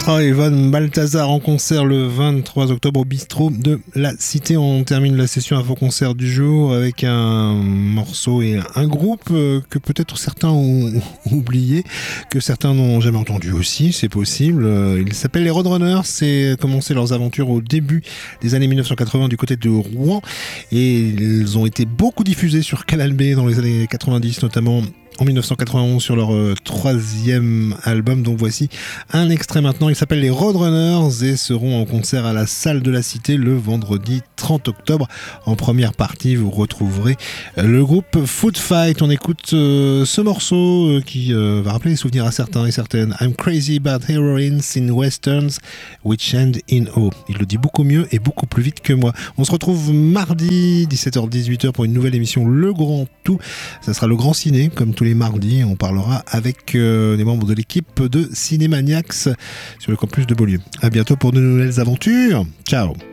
Sinatra et Van Balthazar en concert le 23 octobre au bistrot de la Cité. On termine la session info-concert du jour avec un morceau et un groupe que peut-être certains ont oublié, que certains n'ont jamais entendu aussi, c'est possible. Ils s'appellent les Roadrunners, c'est commencé leurs aventures au début des années 1980 du côté de Rouen et ils ont été beaucoup diffusés sur Canal B dans les années 90 notamment. En 1991 sur leur troisième album, donc voici un extrait maintenant. Ils s'appellent les Roadrunners et seront en concert à la Salle de la Cité le vendredi 30 octobre. En première partie, vous retrouverez le groupe Food Fight. On écoute ce morceau qui va rappeler les souvenirs à certains et certaines. I'm crazy about heroines in westerns which end in O. Il le dit beaucoup mieux et beaucoup plus vite que moi. On se retrouve mardi 17h-18h pour une nouvelle émission Le Grand Tout. Ça sera le Grand Ciné comme tous les mardis. On parlera avec les membres de l'équipe de Cinémaniacs sur le campus de Beaulieu. À bientôt pour de nouvelles aventures. Ciao.